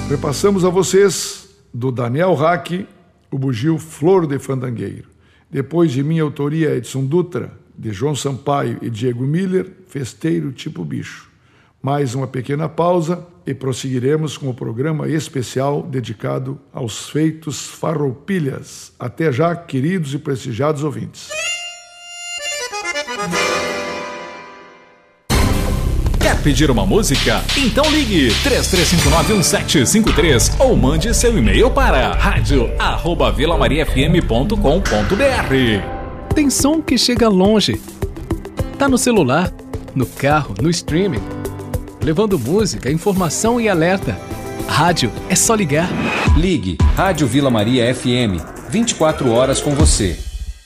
Repassamos a vocês, do Daniel Hack, o bugio Flor de Fandangueiro. Depois de minha autoria, Edson Dutra, de João Sampaio e Diego Miller, Festeiro Tipo Bicho. Mais uma pequena pausa e prosseguiremos com o programa especial dedicado aos feitos farroupilhas. Até já, queridos e prestigiados ouvintes. Quer pedir uma música? Então ligue 33591753 ou mande seu e-mail para radio@vilamariafm.com.br. Tem som que chega longe. Tá no celular, no carro, no streaming, levando música, informação e alerta. Rádio é só ligar. Ligue Rádio Vila Maria FM, 24 horas com você.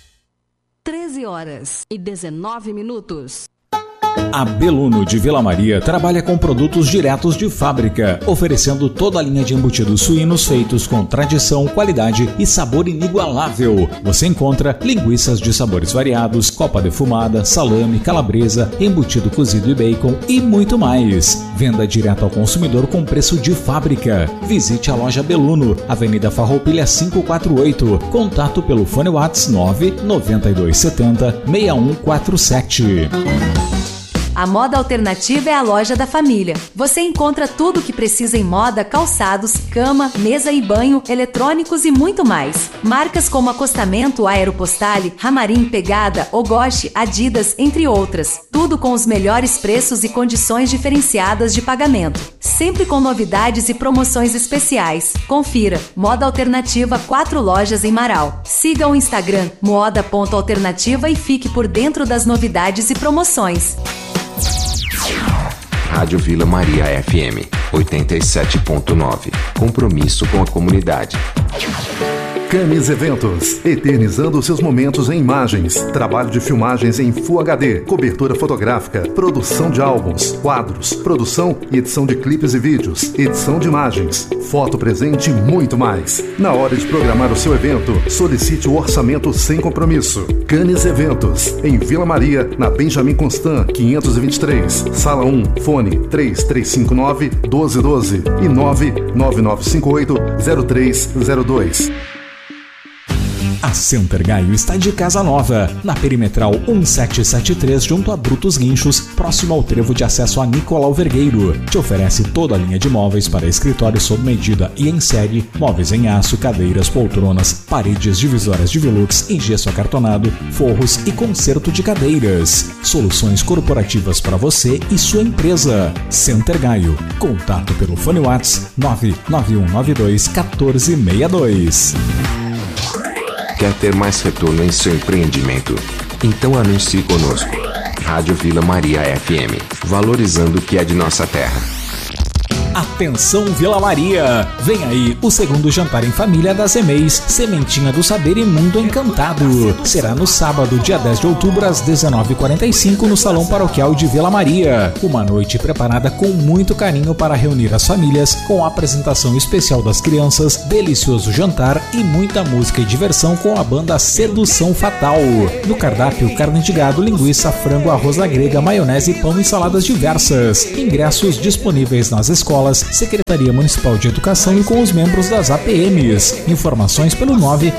13h19. A Beluno de Vila Maria trabalha com produtos diretos de fábrica, oferecendo toda a linha de embutidos suínos feitos com tradição, qualidade e sabor inigualável. Você encontra linguiças de sabores variados, copa defumada, salame, calabresa, embutido cozido e bacon e muito mais. Venda direto ao consumidor com preço de fábrica. Visite a loja Beluno, Avenida Farroupilha 548. Contato pelo fone WhatsApp 99270 6147. A Moda Alternativa é a loja da família. Você encontra tudo o que precisa em moda, calçados, cama, mesa e banho, eletrônicos e muito mais. Marcas como Acostamento, Aeropostale, Ramarim, Pegada, Ogoshi, Adidas, entre outras. Tudo com os melhores preços e condições diferenciadas de pagamento. Sempre com novidades e promoções especiais. Confira. Moda Alternativa, 4 lojas em Marau. Siga o Instagram moda.alternativa e fique por dentro das novidades e promoções. Rádio Vila Maria FM 87.9. Compromisso com a comunidade. Camis Eventos, eternizando seus momentos em imagens, trabalho de filmagens em Full HD, cobertura fotográfica, produção de álbuns, quadros, produção e edição de clipes e vídeos, edição de imagens, foto presente e muito mais. Na hora de programar o seu evento, solicite o orçamento sem compromisso. Camis Eventos, em Vila Maria, na Benjamin Constant, 523, Sala 1, fone 3359-1212 e 99958-0302. A Center Gaio está de casa nova, na Perimetral 1773, junto a Brutos Guinchos, próximo ao trevo de acesso a Nicolau Vergueiro. Te oferece toda a linha de móveis para escritório sob medida e em série, móveis em aço, cadeiras, poltronas, paredes divisórias de velux em gesso acartonado, forros e conserto de cadeiras. Soluções corporativas para você e sua empresa. Center Gaio. Contato pelo fone WhatsApp 991921462. Quer ter mais retorno em seu empreendimento? Então anuncie conosco. Rádio Vila Maria FM, valorizando o que é de nossa terra. Atenção Vila Maria! Vem aí o segundo jantar em família das EMEIs, Sementinha do Saber e Mundo Encantado. Será no sábado, dia 10 de outubro, às 19h45, no Salão Paroquial de Vila Maria. Uma noite preparada com muito carinho para reunir as famílias, com a apresentação especial das crianças, delicioso jantar e muita música e diversão com a banda Sedução Fatal. No cardápio, carne de gado, linguiça, frango, arroz à grega, maionese, pão e saladas diversas. Ingressos disponíveis nas escolas, Secretaria Municipal de Educação e com os membros das APMs. Informações pelo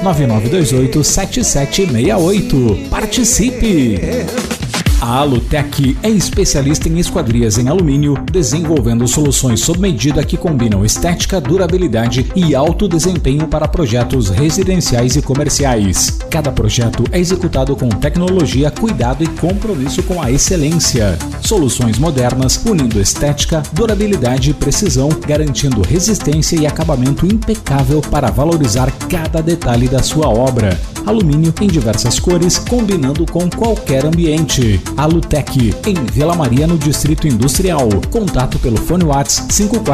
99928-7768. Participe! A Alutec é especialista em esquadrias em alumínio, desenvolvendo soluções sob medida que combinam estética, durabilidade e alto desempenho para projetos residenciais e comerciais. Cada projeto é executado com tecnologia, cuidado e compromisso com a excelência. Soluções modernas, unindo estética, durabilidade e precisão, garantindo resistência e acabamento impecável para valorizar cada detalhe da sua obra. Alumínio em diversas cores, combinando com qualquer ambiente. Alutec, em Vila Maria, no Distrito Industrial. Contato pelo fone WhatsApp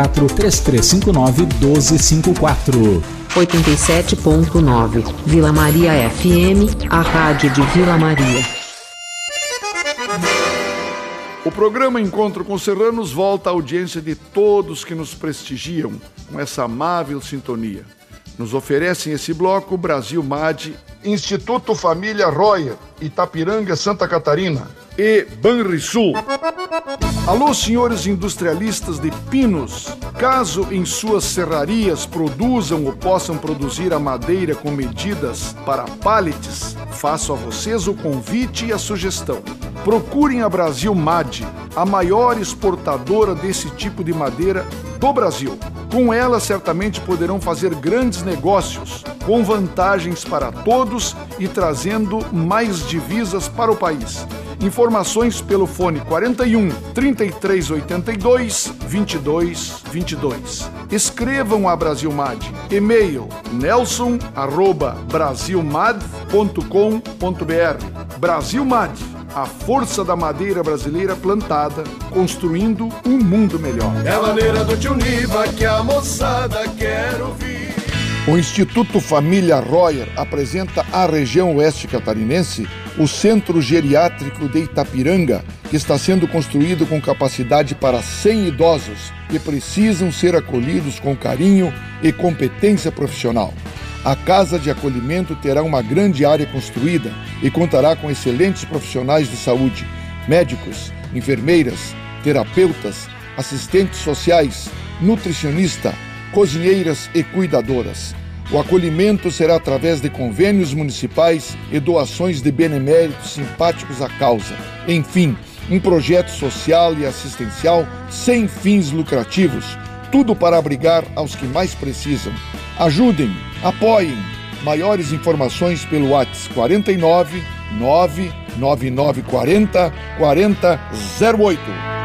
54-3359-1254. 87.9 Vila Maria FM, a rádio de Vila Maria. O programa Encontro com Serranos volta à audiência de todos que nos prestigiam com essa amável sintonia. Nos oferecem esse bloco Brasil MAD, Instituto Família Royer, Itapiranga, Santa Catarina e Banrisul. Alô, senhores industrialistas de pinos, caso em suas serrarias produzam ou possam produzir a madeira com medidas para pallets, faço a vocês o convite e a sugestão. Procurem a Brasil Mad, a maior exportadora desse tipo de madeira do Brasil. Com ela, certamente poderão fazer grandes negócios, com vantagens para todos e trazendo mais divisas para o país. Informações pelo fone 41 3382 2222. Escrevam a Brasilmad. E-mail nelson@brasilmad.com.br. Brasilmad, a força da madeira brasileira plantada, construindo um mundo melhor. É a maneira do tio Niva que a moçada quer ouvir. O Instituto Família Royer apresenta à região oeste catarinense o Centro Geriátrico de Itapiranga, que está sendo construído com capacidade para 100 idosos que precisam ser acolhidos com carinho e competência profissional. A Casa de Acolhimento terá uma grande área construída e contará com excelentes profissionais de saúde, médicos, enfermeiras, terapeutas, assistentes sociais, nutricionista, cozinheiras e cuidadoras. O acolhimento será através de convênios municipais e doações de beneméritos simpáticos à causa. Enfim, um projeto social e assistencial sem fins lucrativos, tudo para abrigar aos que mais precisam. Ajudem, apoiem. Maiores informações pelo WhatsApp 49 99940 4008.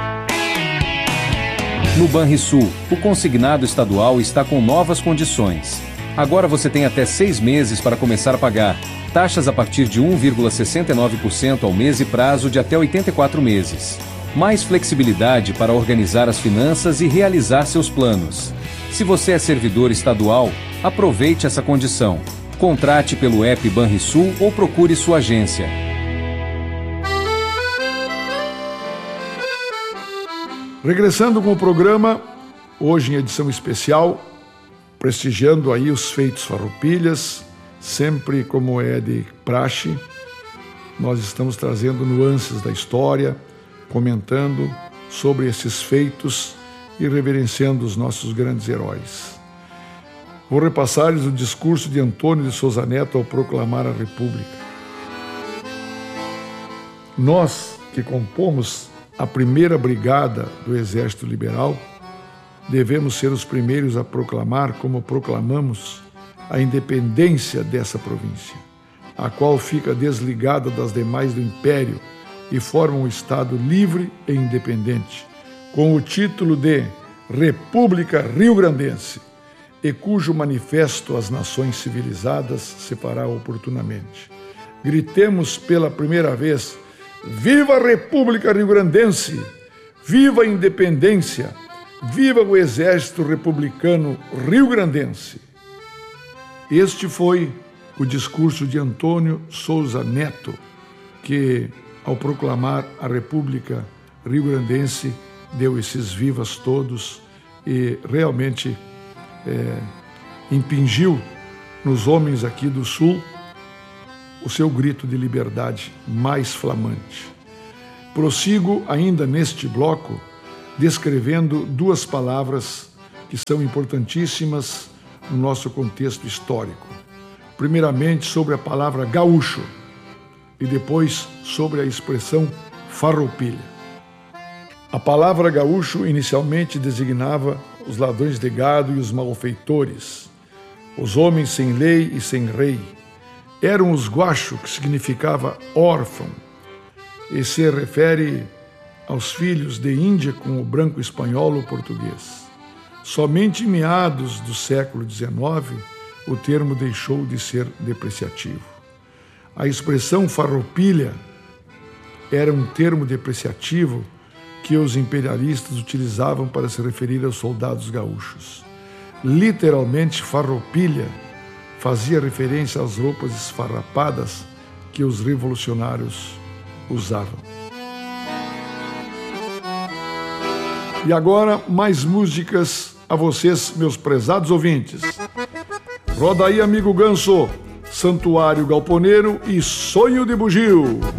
No Banrisul, o consignado estadual está com novas condições. Agora você tem até 6 meses para começar a pagar. Taxas a partir de 1,69% ao mês e prazo de até 84 meses. Mais flexibilidade para organizar as finanças e realizar seus planos. Se você é servidor estadual, aproveite essa condição. Contrate pelo app Banrisul ou procure sua agência. Regressando com o programa, hoje em edição especial, prestigiando aí os feitos Farroupilhas, sempre como é de praxe, nós estamos trazendo nuances da história, comentando sobre esses feitos e reverenciando os nossos grandes heróis. Vou repassar-lhes o discurso de Antônio de Souza Neto ao proclamar a República. Nós, que compomos a primeira brigada do Exército Liberal, devemos ser os primeiros a proclamar, como proclamamos, a independência dessa província, a qual fica desligada das demais do Império e forma um Estado livre e independente, com o título de República Rio-Grandense, e cujo manifesto às nações civilizadas se fará oportunamente. Gritemos pela primeira vez: viva a República Rio-Grandense! Viva a independência! Viva o Exército Republicano Rio-Grandense! Este foi o discurso de Antônio Souza Neto, que, ao proclamar a República Rio-Grandense, deu esses vivas todos e realmente impingiu nos homens aqui do Sul o seu grito de liberdade mais flamante. Prossigo ainda neste bloco descrevendo duas palavras que são importantíssimas no nosso contexto histórico. Primeiramente sobre a palavra gaúcho e depois sobre a expressão farroupilha. A palavra gaúcho inicialmente designava os ladrões de gado e os malfeitores, os homens sem lei e sem rei. Eram os guacho, que significava órfão, e se refere aos filhos de Índia com o branco espanhol ou português. Somente em meados do século XIX, o termo deixou de ser depreciativo. A expressão farroupilha era um termo depreciativo que os imperialistas utilizavam para se referir aos soldados gaúchos. Literalmente, farroupilha fazia referência às roupas esfarrapadas que os revolucionários usavam. E agora, mais músicas a vocês, meus prezados ouvintes. Roda aí, amigo Ganso, Santuário Galponeiro e Sonho de Bugio.